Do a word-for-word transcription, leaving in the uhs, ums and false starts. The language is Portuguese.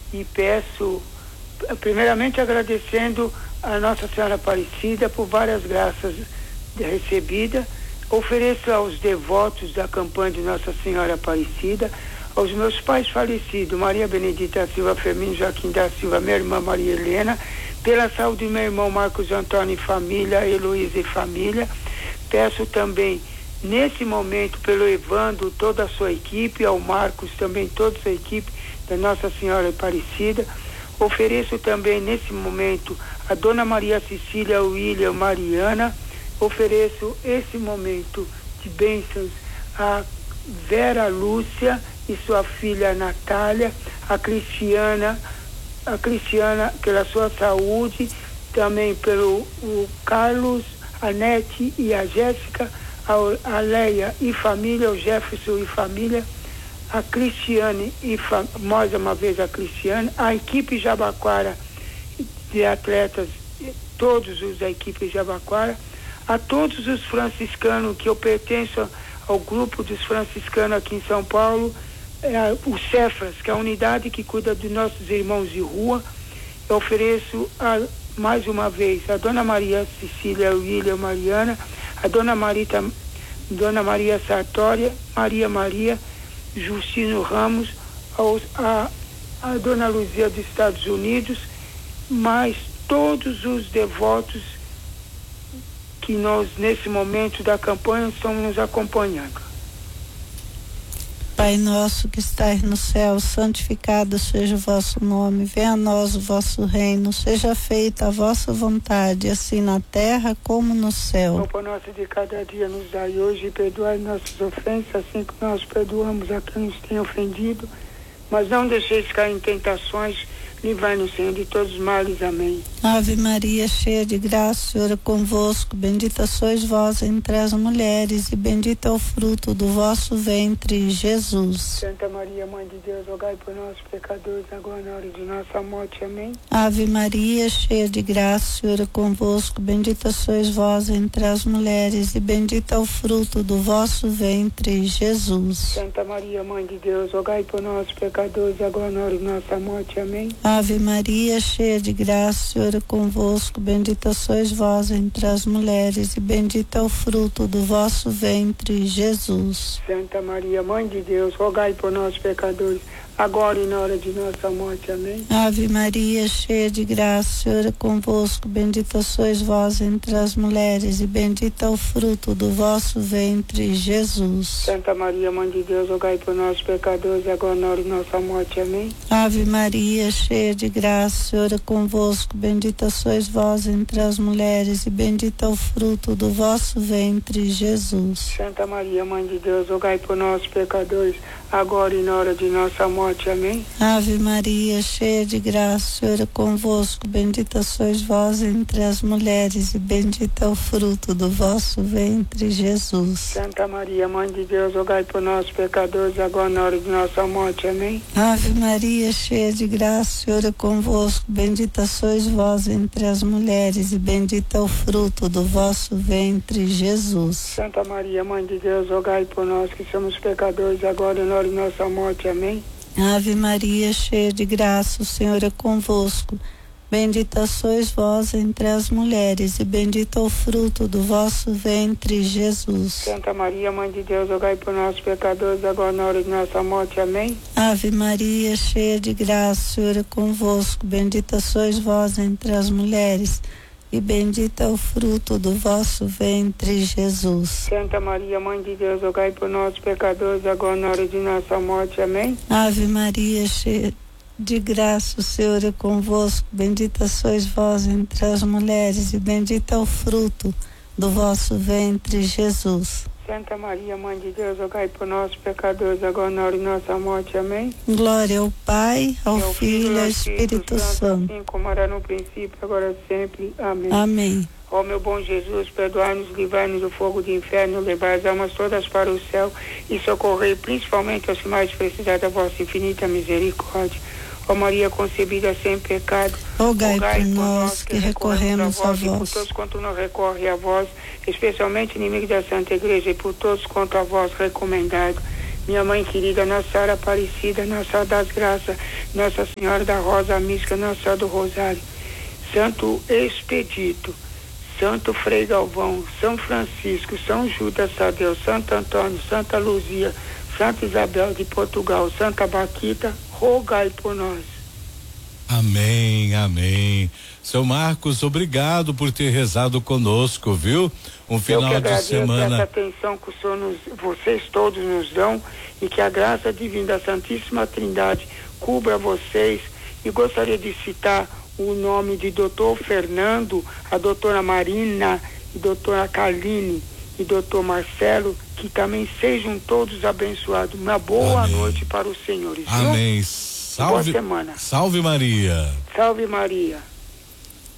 e peço, primeiramente agradecendo a Nossa Senhora Aparecida por várias graças recebidas. Ofereço aos devotos da campanha de Nossa Senhora Aparecida, aos meus pais falecidos, Maria Benedita Silva Firmino, Joaquim da Silva, minha irmã Maria Helena, pela saúde do meu irmão Marcos Antônio e família, Heloísa e família. Peço também, nesse momento, pelo Evandro, toda a sua equipe, ao Marcos também, toda a sua equipe da Nossa Senhora Aparecida. Ofereço também, nesse momento, a Dona Maria Cecília, William, Mariana. Ofereço esse momento de bênçãos a Vera Lúcia e sua filha Natália, a Cristiana, a Cristiana pela sua saúde, também pelo o Carlos, a Nete e a Jéssica, a, a Leia e família, o Jefferson e família, a Cristiane e fa, mais uma vez a Cristiane, a equipe Jabaquara de atletas, todos os da equipe Jabaquara, a todos os franciscanos que eu pertenço ao grupo dos franciscanos aqui em São Paulo, é, o Cefras, que é a unidade que cuida dos nossos irmãos de rua. Eu ofereço a, mais uma vez a Dona Maria Cecília, William, Mariana, a Dona Marita, Dona Maria Sartória, Maria Maria, Justino Ramos, aos, a, a Dona Luzia dos Estados Unidos, mais todos os devotos que nós, nesse momento da campanha, estamos nos acompanhando. Pai nosso que estais no céu, santificado seja o vosso nome, venha a nós o vosso reino, seja feita a vossa vontade, assim na terra como no céu. O pão nosso de cada dia nos dai hoje, e perdoai nossas ofensas, assim que nós perdoamos a quem nos tem ofendido, mas não deixeis cair em tentações, livrai-nos, Senhor, de todos os males. Amém. Ave Maria, cheia de graça, o Senhor é convosco, bendita sois vós entre as mulheres, e bendito é o fruto do vosso ventre, Jesus. Santa Maria, Mãe de Deus, rogai por nós, pecadores, agora na hora de nossa morte. Amém. Ave Maria, cheia de graça, o Senhor é convosco, bendita sois vós entre as mulheres, e bendito é o fruto do vosso ventre, Jesus. Santa Maria, Mãe de Deus, rogai por nós, pecadores, agora na hora de nossa morte. Amém. Ave Maria, cheia de graça, o Senhor é convosco, bendita sois vós entre as mulheres, e bendito é o fruto do vosso ventre, Jesus. Santa Maria, Mãe de Deus, rogai por nós, pecadores, agora e na hora de nossa morte. Amém. Ave Maria, cheia de graça, o Senhor é convosco, bendita sois vós entre as mulheres, e bendito é o fruto do vosso ventre, Jesus. Santa Maria, Mãe de Deus, rogai por nós, pecadores, agora e na hora de nossa morte. Amém. Ave Maria, cheia de graça, o Senhor é convosco, bendita sois vós entre as mulheres, e bendito é o fruto do vosso ventre, Jesus. Santa Maria, Mãe de Deus, rogai por nós, pecadores, agora e na hora de nossa morte. Amém. Ave Maria, cheia de graça, o Senhor é convosco, bendita sois vós entre as mulheres, e bendito é o fruto do vosso ventre, Jesus. Santa Maria, Mãe de Deus, rogai por nós, pecadores, agora e na hora de nossa morte. Amém. Ave Maria, cheia de graça, o Senhor é convosco, bendita sois vós entre as mulheres, e bendito é o fruto do vosso ventre, Jesus. Santa Maria, Mãe de Deus, rogai por nós que somos pecadores, agora e na hora de nossa morte. Amém. Ave Maria, cheia de graça, o Senhor é convosco, bendita sois vós entre as mulheres, e bendito é o fruto do vosso ventre, Jesus. Santa Maria, Mãe de Deus, rogai por nós, pecadores, agora e na hora de nossa morte. Amém. Ave Maria, cheia de graça, o Senhor é convosco, bendita sois vós entre as mulheres, e bendito é o fruto do vosso ventre, Jesus. Santa Maria, Mãe de Deus, rogai por nós, pecadores, agora e na hora de nossa morte. Amém. Ave Maria, cheia de graça, o Senhor é convosco, bendita sois vós entre as mulheres, e bendito é o fruto do vosso ventre, Jesus. Santa Maria, Mãe de Deus, rogai por nós, pecadores, agora e na hora de nossa morte. Amém. Glória ao Pai, ao, ao Filho e ao Espírito, Espírito Santo, assim como era no princípio, agora sempre. Amém. Amém. Ó meu bom Jesus, perdoai-nos, livrai-nos do fogo do inferno, levai as almas todas para o céu e socorrei principalmente aos que mais precisarem da vossa infinita misericórdia. Ó Maria concebida sem pecado, rogai, rogai por, por nós que recorremos a vós, a vós. E por todos quanto não recorrem a vós, especialmente inimigo da Santa Igreja, e por todos quanto a vós recomendado. minha mãe querida, Nossa Senhora Aparecida, Nossa Senhora das Graças, Nossa Senhora da Rosa Mística, Nossa Senhora do Rosário, Santo Expedito, Santo Frei Galvão, São Francisco, São Judas Tadeu, Santo Antônio, Santa Luzia, Santa Isabel de Portugal, Santa Baquita, rogai por nós. Amém, amém. Seu Marcos, obrigado por ter rezado conosco, viu? Um final de semana. Essa atenção que o Senhor nos, vocês todos nos dão, e que a graça divina da Santíssima Trindade cubra vocês. E gostaria de citar o nome de doutor Fernando, a doutora Marina, e doutora Kaline e doutor Marcelo, que também sejam todos abençoados. Uma boa Amém. Noite para os senhores. Amém. Viu? Salve, boa semana. Salve Maria. Salve Maria.